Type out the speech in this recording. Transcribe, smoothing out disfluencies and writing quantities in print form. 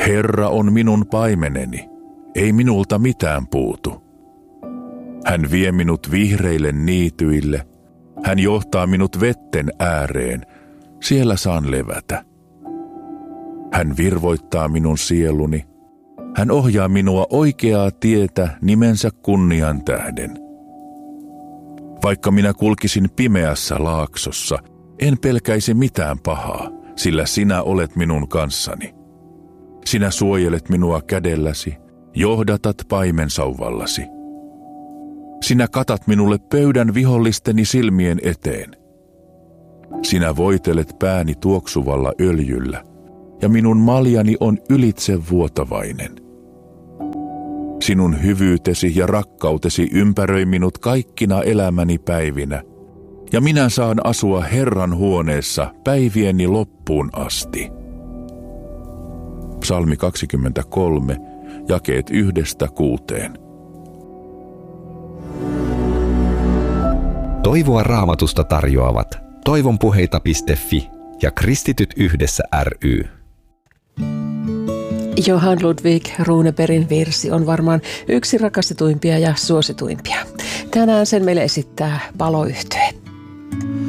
Herra on minun paimeneni, ei minulta mitään puutu. Hän vie minut vihreille niityille, hän johtaa minut vetten ääreen, siellä saan levätä. Hän virvoittaa minun sieluni, hän ohjaa minua oikeaa tietä nimensä kunnian tähden. Vaikka minä kulkisin pimeässä laaksossa, en pelkäisi mitään pahaa, sillä sinä olet minun kanssani. Sinä suojelet minua kädelläsi, johdatat paimensauvallasi. Sinä katat minulle pöydän vihollisteni silmien eteen. Sinä voitelet pääni tuoksuvalla öljyllä, ja minun maljani on ylitsevuotavainen. Sinun hyvyytesi ja rakkautesi ympäröi minut kaikkina elämäni päivinä, ja minä saan asua Herran huoneessa päivieni loppuun asti. Psalmi 23, jakeet 1–6. Toivoa Raamatusta tarjoavat toivonpuheita.fi ja Kristityt yhdessä ry. Johann Ludwig Runebergin virsi on varmaan yksi rakastetuimpia ja suosituimpia. Tänään sen meille esittää Palo-yhtye.